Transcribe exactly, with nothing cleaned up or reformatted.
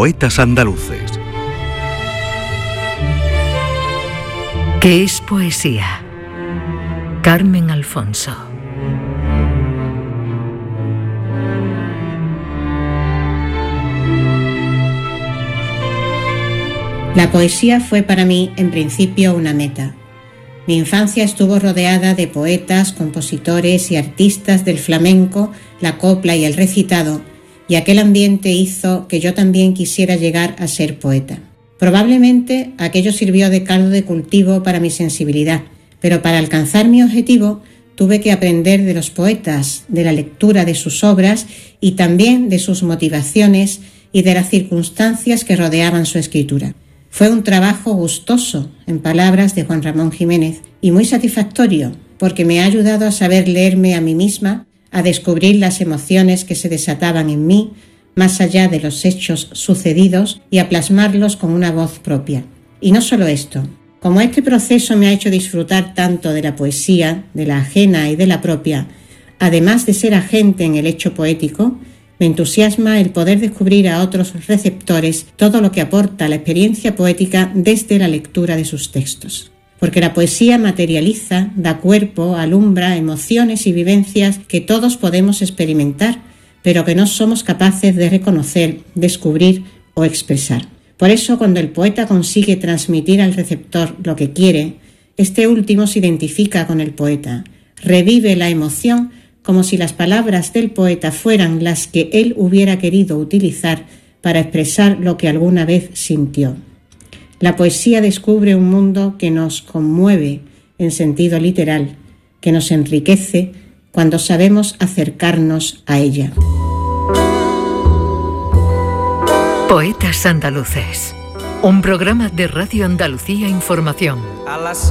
Poetas andaluces. ¿Qué es poesía? Carmen Alfonso. La poesía fue para mí, en principio, una meta. Mi infancia estuvo rodeada de poetas, compositores y artistas del flamenco, la copla y el recitado, y aquel ambiente hizo que yo también quisiera llegar a ser poeta. Probablemente aquello sirvió de caldo de cultivo para mi sensibilidad, pero para alcanzar mi objetivo tuve que aprender de los poetas, de la lectura de sus obras y también de sus motivaciones y de las circunstancias que rodeaban su escritura. Fue un trabajo gustoso, en palabras de Juan Ramón Jiménez, y muy satisfactorio, porque me ha ayudado a saber leerme a mí misma, a descubrir las emociones que se desataban en mí, más allá de los hechos sucedidos, y a plasmarlos con una voz propia. Y no solo esto, como este proceso me ha hecho disfrutar tanto de la poesía, de la ajena y de la propia, además de ser agente en el hecho poético, me entusiasma el poder descubrir a otros receptores todo lo que aporta la experiencia poética desde la lectura de sus textos. Porque la poesía materializa, da cuerpo, alumbra emociones y vivencias que todos podemos experimentar, pero que no somos capaces de reconocer, descubrir o expresar. Por eso, cuando el poeta consigue transmitir al receptor lo que quiere, este último se identifica con el poeta, revive la emoción como si las palabras del poeta fueran las que él hubiera querido utilizar para expresar lo que alguna vez sintió. La poesía descubre un mundo que nos conmueve en sentido literal, que nos enriquece cuando sabemos acercarnos a ella. Poetas andaluces, un programa de Radio Andalucía Información. A las